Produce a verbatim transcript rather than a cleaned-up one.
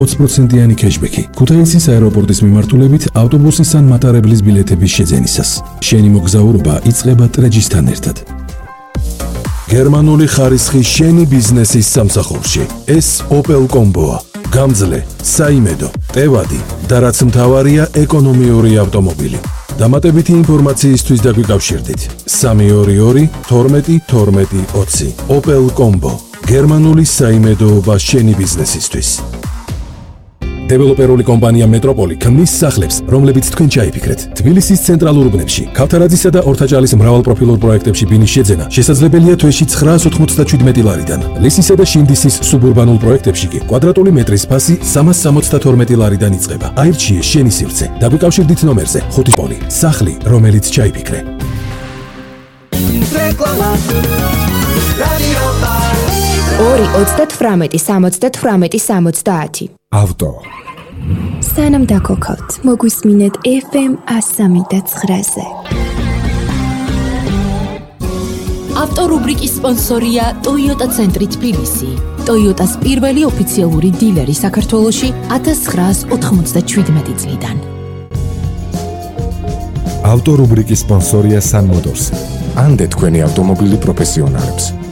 ოცი პროცენტიანი кэშბექი ქუთაისის აეროპორტის მიმართულებით ავტობუსის ან მატარებლის ბილეთების შეძენისას. შენი მოგზაურობა იწყება ტრეჯისთან ერთად. გერმანული ხარისხი შენი ბიზნესის სამსახურში. ეს Opel Combo-ა. გამძლე, საიმედო, ტევადი და რაც მთავარია ეკონომიური ავტომობილი. დამატებითი ინფორმაციისთვის დაგვიკავშირდით სამი ორი ორი თორმეტი თორმეტი ოცი. Opel Combo. გერმანული საიმედოობა შენი ბიზნესისთვის. დეველოპერული კომპანია მეტროპოლი ქმნის სახლებს, რომლებიც თქვენ ჩაიფიქრეთ. თბილისის ცენტრალურ უბნებში, ქავთარაძისა და ორთაჭალის მრავალპროფილურ პროექტებში ბინის შეძენა შესაძლებელია თვეში ცხრაას ოთხმოცდაშვიდმეტი ლარიდან. ლისისა და შინდისის სუბურბანულ პროექტებში კი კვადრატული მეტრის ფასი სამას სამოცდათორმეტი ლარიდან იწყება. აირჩიე შენი სივრცე. დაგვიკავშირდით ნომერზე ხუთი პოლი. სახლი, რომელიც ჩაიფიქრე. ორი ოცდათვრამეტი სამოცდათვრამეტი სამოცდაათი. ავტო. სანამ დაგოქავთ, მოგვისმინეთ ეფ ემ სამი და ცხრაზე. ავტორუბრიკის სპონსორია Toyota ცენტრი თბილისი. Toyotas პირველი ოფიციალური დილერი საქართველოში ათას ცხრაას ოთხმოცდაშვიდმეტი წლიდან. ავტორუბრიკის სპონსორია Sun Motors. ანდე თქვენი ავტომობილი პროფესიონალებს.